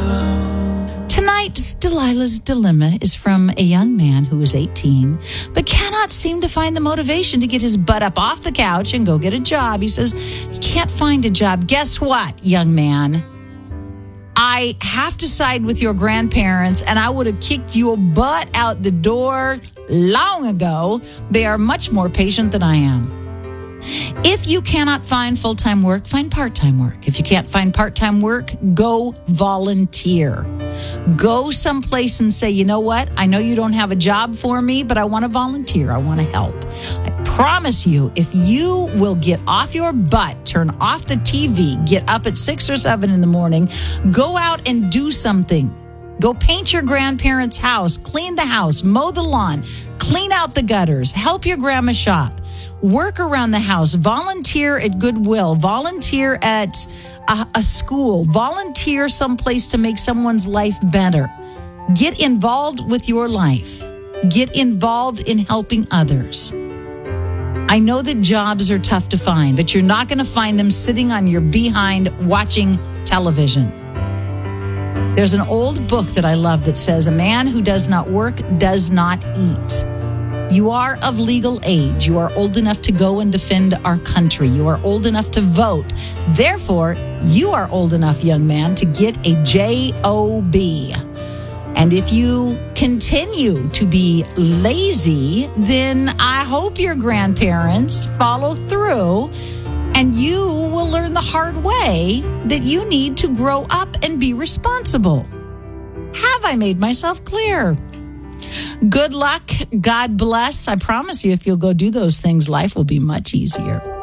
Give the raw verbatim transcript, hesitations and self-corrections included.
Tonight's Delilah's Dilemma is from a young man who is eighteen, but cannot seem to find the motivation to get his butt up off the couch and go get a job. He says he can't find a job. Guess what, young man? I have to side with your grandparents, and I would have kicked your butt out the door long ago. They are much more patient than I am. If you cannot find full-time work, find part-time work. If you can't find part-time work, go volunteer. Go someplace and say, you know what? I know you don't have a job for me, but I want to volunteer. I want to help. I promise you, if you will get off your butt, turn off the T V, get up at six or seven in the morning, go out and do something. Go paint your grandparents' house, clean the house, mow the lawn, clean out the gutters, help your grandma shop. Work around the house, volunteer at Goodwill, volunteer at a, a school, volunteer someplace to make someone's life better. Get involved with your life. Get involved in helping others. I know that jobs are tough to find, but you're not going to find them sitting on your behind watching television. There's an old book that I love that says, a man who does not work does not eat. You are of legal age. You are old enough to go and defend our country. You are old enough to vote. Therefore, you are old enough, young man, to get a job. And if you continue to be lazy, then I hope your grandparents follow through and you will learn the hard way that you need to grow up and be responsible. Have I made myself clear? Good luck. God bless. I promise you, if you'll go do those things, life will be much easier.